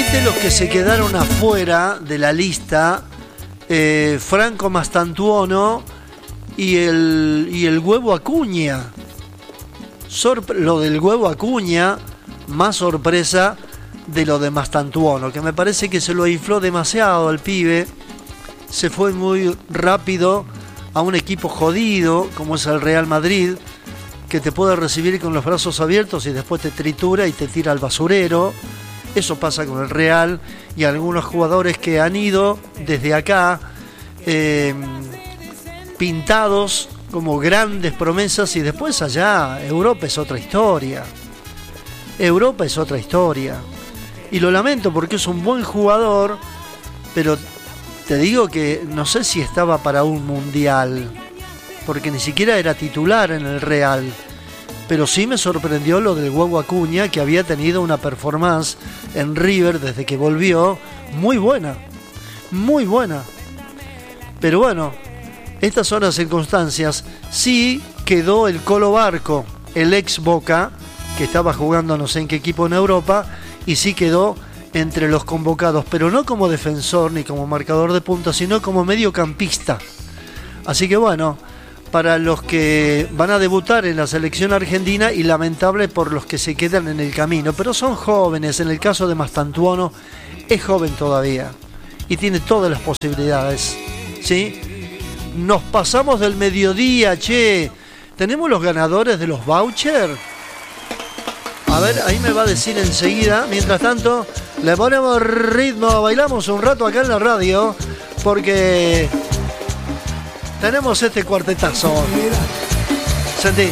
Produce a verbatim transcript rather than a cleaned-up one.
Solamente los que se quedaron afuera de la lista, eh, Franco Mastantuono y el, y el Huevo Acuña. Sorpre- lo del Huevo Acuña, más sorpresa de lo de Mastantuono, que me parece que se lo infló demasiado al pibe. Se fue muy rápido a un equipo jodido como es el Real Madrid, que te puede recibir con los brazos abiertos y después te tritura y te tira al basurero. Eso pasa con el Real y algunos jugadores que han ido desde acá eh, pintados como grandes promesas, y después allá Europa es otra historia. Europa es otra historia. Y lo lamento porque es un buen jugador, pero te digo que no sé si estaba para un mundial, porque ni siquiera era titular en el Real. Pero sí me sorprendió lo del Huevo Acuña, que había tenido una performance en River desde que volvió muy buena, muy buena. Pero bueno, estas son las circunstancias. Sí quedó el Colo Barco, el ex Boca, que estaba jugando no sé en qué equipo en Europa, y sí quedó entre los convocados, pero no como defensor ni como marcador de punta, sino como mediocampista. Así que bueno, para los que van a debutar en la selección argentina, y lamentable por los que se quedan en el camino, pero son jóvenes. En el caso de Mastantuono es joven todavía y tiene todas las posibilidades, ¿sí? Nos pasamos del mediodía, che. ¿Tenemos los ganadores de los vouchers? A ver, ahí me va a decir enseguida. Mientras tanto, le ponemos ritmo, bailamos un rato acá en la radio, porque tenemos este cuartetazo. Sentí.